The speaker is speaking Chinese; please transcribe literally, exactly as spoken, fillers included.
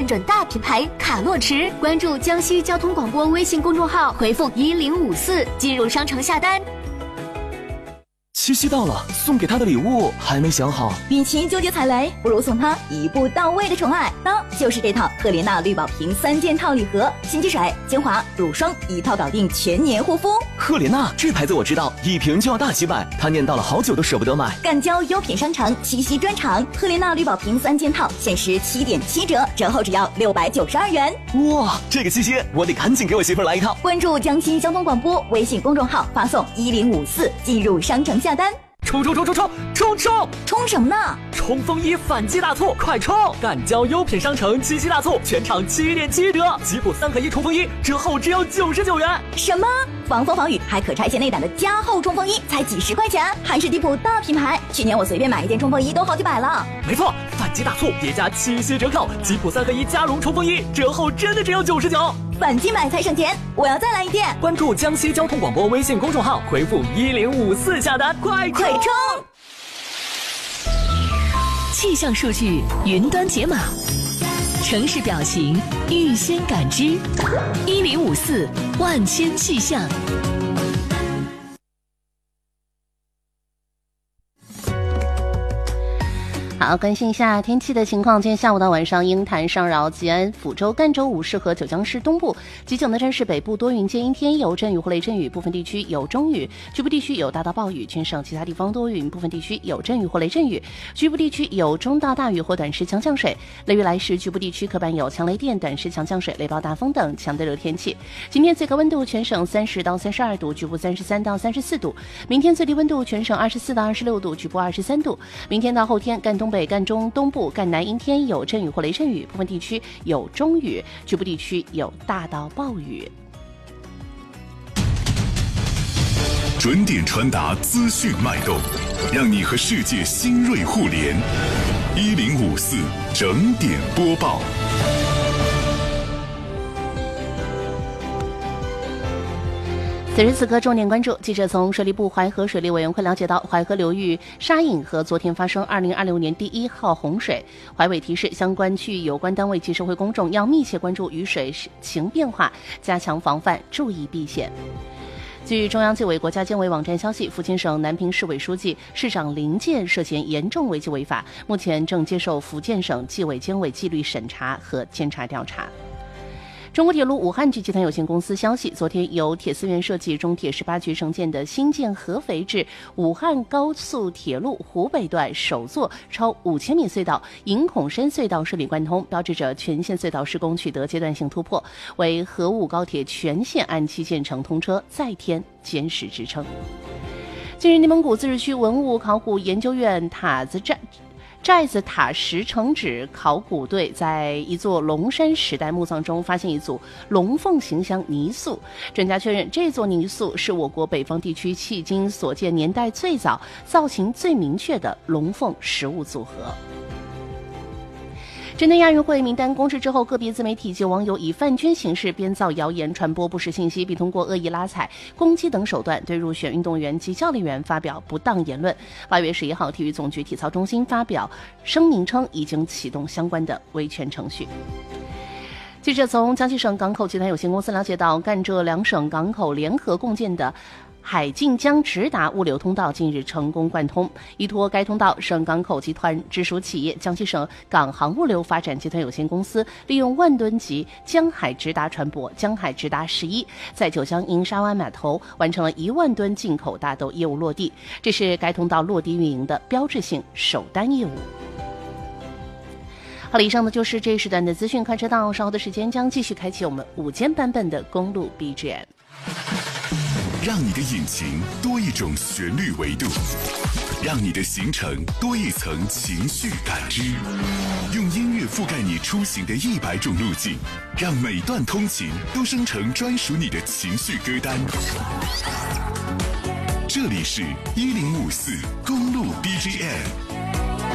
准大品牌卡洛驰。关注江西交通广播微信公众号，回复一零五四进入商城下单。 七夕到了，送给他的礼物还没想好。 与其纠结踩雷，不如送他一步到位的宠爱，那就是这套赫莲娜绿宝瓶三件套礼盒，洗洁水、精华、乳霜一套搞定全年护肤。 赫莲娜这牌子我知道，一瓶就要大几百，他念叨了好久都舍不得买。 干胶优品商城七夕专场，赫莲娜绿宝瓶三件套限时七点七折，折后只要六百九十二元。 哇，这个七夕我得赶紧给我媳妇来一套。 关注江西交通广播微信公众号，发送一零五四进入商城下单。 冲冲冲冲冲冲冲！ 冲什么呢？ 冲锋衣反击大促，快冲！干胶优品商城七夕大促，全场七点七折，吉普三合一冲锋衣折后只要九十九元。 什么？防风防雨还可拆卸内胆的加厚冲锋衣才几十块钱，还是地普大品牌。去年我随便买一件冲锋衣都好几百了。 没错，反击大促叠加七夕折扣，吉普三合一加绒冲锋衣折后真的只有九十九。 反击买才省钱，我要再来一件。 关注江西交通广播微信公众号，回复一零五四下单，快快冲！ 气象数据云端解码，城市表情预先感知，一零五四万千气象。 好，关心一下天气的情况。今天下午到晚上，鹰潭、上饶、吉安、抚州、赣州、五市和九江市东部及九龙山市北部多云间阴天，有阵雨或雷阵雨，部分地区有中雨，局部地区有大到暴雨。全省其他地方多云，部分地区有阵雨或雷阵雨，局部地区有中到大雨或短时强降水。雷雨来时，局部地区可伴有强雷电、短时强降水、雷暴大风等强的热天气。今天最高温度全省三十到三十二度，局部三十三到三十四度。明天最低温度全省二十四到二十六度，局部二十三度。明天到后天，赣东北、赣中东部、赣南阴天，有阵雨或雷阵雨，部分地区有中雨，局部地区有大到暴雨。 准点传达资讯脉动，让你和世界新锐互联。一零五四整点播报。 此时此刻，重点关注。记者从水利部淮河水利委员会了解到，淮河流域沙引河昨天发生二零二六年第一号洪水。淮委提示相关区域有关单位及社会公众要密切关注雨水情变化，加强防范，注意避险。据中央纪委国家监委网站消息，福建省南平市委书记、市长林健涉嫌严重违纪违法，目前正接受福建省纪委监委纪律审查和监察调查。中国铁路武汉局集团有限公司消息，昨天由铁丝源设计、中铁十八局承建的新建合肥至武汉高速铁路湖北段首座超五千米隧道营孔山隧道顺利贯通，标志着全线隧道施工取得阶段性突破，为河武高铁全线按期建成通车再添坚实支撑。近日，内蒙古自治区文物考古研究院塔子寨寨子塔石城址考古队在一座龙山时代墓葬中发现一组龙凤形象泥塑，专家确认这座泥塑是我国北方地区迄今所见年代最早、造型最明确的龙凤实物组合。针对亚运会名单公示之后，个别自媒体及网友以饭圈形式编造谣言、传播不实信息，并通过恶意拉踩、攻击等手段对入选运动员及教练员发表不当言论。八月十一号，体育总局体操中心发表声明称，已经启动相关的维权程序。记者从江西省港口集团有限公司了解到，赣浙两省港口联合共建的海晋江直达物流通道近日成功贯通，依托该通道，省港口集团直属企业江西省港航物流发展集团有限公司利用万吨级江海直达船舶江海直达十一，在九江营沙湾码头完成了一万吨进口大豆业务落地，这是该通道落地运营的标志性首单业务。好了，以上呢就是这一时段的资讯快车道，稍后的时间将继续开启我们午间版本的公路 B G M。 让你的引擎多一种旋律维度，让你的行程多一层情绪感知，用音乐覆盖你出行的一百种路径，让每段通勤都生成专属你的情绪歌单。这里是一零五四公路 B G M。